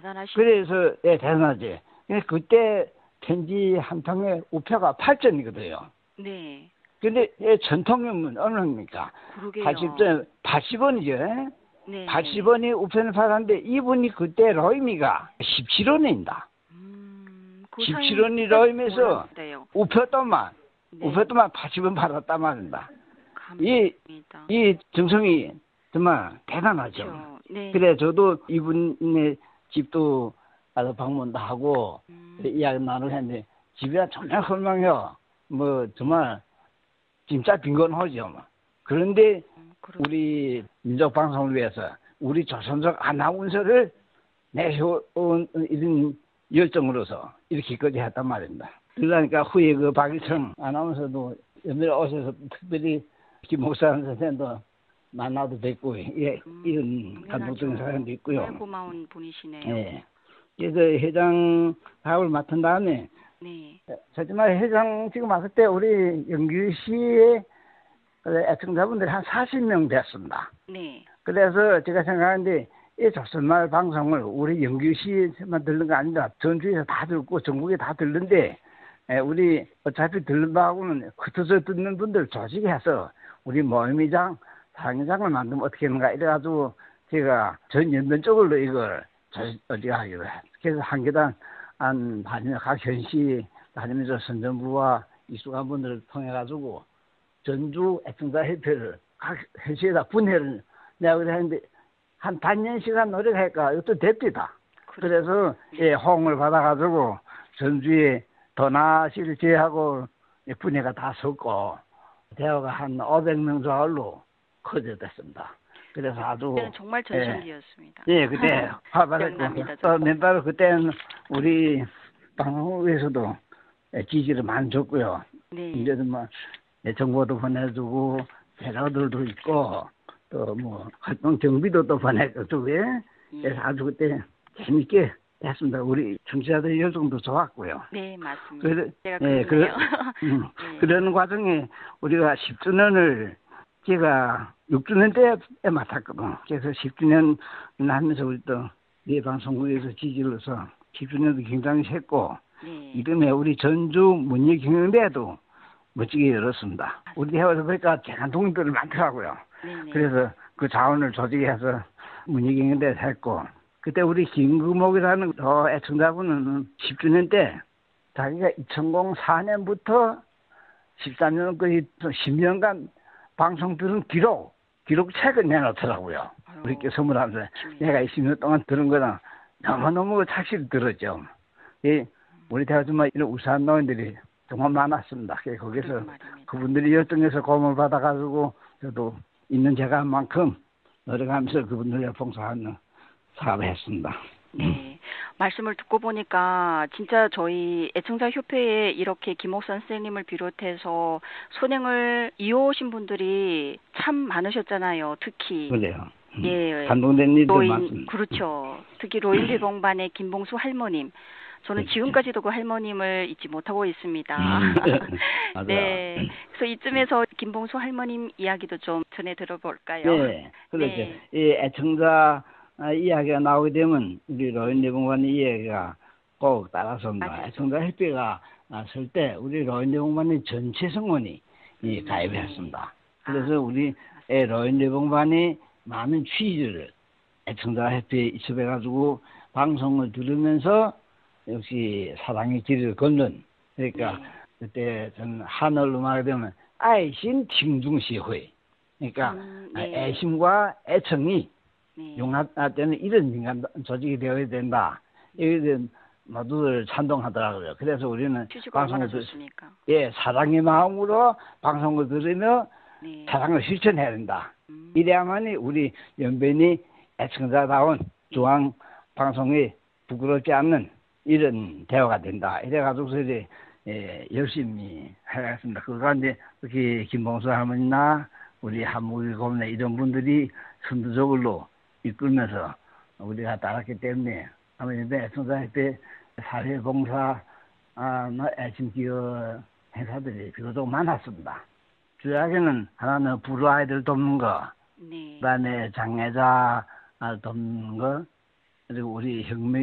대단하시네. 그래서 예, 대단하지. 그때 편지 한 통에 우표가 8전이거든요. 네. 근데 예, 전통이면 얼마입니까? 그러게요. 80원이죠. 네네. 80원이 우편을 팔았는데 이분이 그때 로임이가 17원입니다. 그 사연 17원이 진짜 로임에서 몰랐어요. 우표또만 네. 80원 팔았단 말입니다. 감사합니다. 이 정성이 정말 대단하죠. 그렇죠. 네. 그래 저도 이분의 집도 가서 방문도 하고 이야기 나누고 했는데 집이가 정말 헐망해요. 뭐 정말 진짜 빈곤하죠. 뭐. 그런데 우리 민족방송을 위해서 우리 조선족 아나운서를 내세운 이런 열정으로서 이렇게까지 했단 말입니다. 그러니까 후에 그 박일청 아나운서도 연말에 오셔서 특별히 김 목사 선생님도 만나도 뵙고 예, 이런 감동적인 사연도 있고요. 고마운 분이시네요. 예. 그래서 회장 사업을 맡은 다음에 네. 하지만 회장 지금 왔을 때 우리 영규시의 애청자분들이 한 40명 됐습니다. 네. 그래서 제가 생각하는데 이 조선말 방송을 우리 영규시에만 듣는 거 아니라 전주에서 다 듣고 전국에 다 듣는데 우리 어차피 듣는 바하고는 흩어져 듣는 분들 조직해서 우리 모임의장, 상의장을 만들면 어떻게 하는가 이래가지고 제가 전 연변적으로 이걸 어디가 하기로 해. 그래서 한 개당 한 다니면 각 현시 다니면서 선전부와 이수관 분들을 통해가지고 전주 애청자 협회를 각 현시에다 분해를 내가 그랬는데 한 반년 시간 노력할까 이것도 됩니다. 그래서 예, 호응을 받아가지고 전주에 도나시를 제외하고 분해가 다 섰고 대화가 한 500명 좌우로 커져됐습니다. 그래서 아주 그때는 정말 전성기였습니다. 예, 그때 활발했고 또 맨바로 그때는 우리 방송국에서도 지지를 많이 줬고요. 네. 이제도 뭐 정보도 보내주고 배라들도 있고 또 뭐 활동 정비도 또 보내주고 그래서 아주 그때 재밌게 했습니다. 우리 청취자들의 열정도 좋았고요. 네, 맞습니다. 그래서 네, 그런 과정에 우리가 10주년을 제가 6주년 때에 맡았거든. 그래서 10주년 하면서 우리 또 네 방송국에서 지지로서 10주년도 굉장히 했고 이듬해 우리 전주 문예경연대회도 멋지게 열었습니다. 우리 대화에서 보니까 재간 동인들이 많더라고요. 그래서 그 자원을 조직해서 문예경연대회 했고 그때 우리 김금옥이라는 애청자분은 10주년 때 자기가 2004년부터 13년 거의 10년간 방송 들은 기록책을 내놓더라고요. 우리께 선물하면서 내가 20년 동안 들은 거랑 너무너무 착실히 들었죠. 우리 대학 정말 이런 우수한 노인들이 정말 많았습니다. 거기서 그분들이 열정에서 고문을 받아가지고 저도 있는 제가 한 만큼 노력하면서 그분들을 봉사하는 사업을 했습니다. 네. 말씀을 듣고 보니까 진짜 저희 애청자 협회에 이렇게 김옥선 선생님을 비롯해서 선행을 이어오신 분들이 참 많으셨잖아요. 특히. 그래요. 예. 감동된 일들 많습니다. 그렇죠. 특히 로인대공반의 김봉수 할머님. 저는 지금까지도 그 할머님을 잊지 못하고 있습니다. 네. 그래서 이쯤에서 김봉수 할머님 이야기도 좀 전해 들어볼까요? 네. 그렇죠. 이 애청자 이야기가 나오게 되면 우리 로인대공반의 이야기가 꼭 따라섭니다. 애청자 협회가 설 때 우리 로인대공반의 전체 성원이 가입했습니다. 그래서 우리 로인대공반의 많은 취지를 애청자 협회에 입수해가지고 방송을 들으면서 역시 사랑의 길을 걷는 그러니까 그때 저는 한어로 말하면愛心 팀중시회 그러니까 애심과 애청이 융합되는 이런 민간 조직이 되어야 된다. 이게 모두들 찬동하더라고요. 그래서 우리는 방송을 사랑의 마음으로 방송을 들으며 사랑을 실천해야 된다. 이래야만이 우리 연변이 애청자다운 중앙 방송에 부끄럽지 않는 이런 대화가 된다. 이래가지고 이제 열심히 해갔습니다. 그러니까 이제 특히 김봉수 할머니나 우리 한무일 고문의 이런 분들이 선두적으로 이끌면서 우리가 따랐기 때문에 아무래도 애청자협회 사회봉사 애심 기여 행사들이 비교적 많았습니다. 주요하게는 하나는 불우 아이들 돕는 거, 그다음에 장애자 돕는 거, 그리고 우리 혁명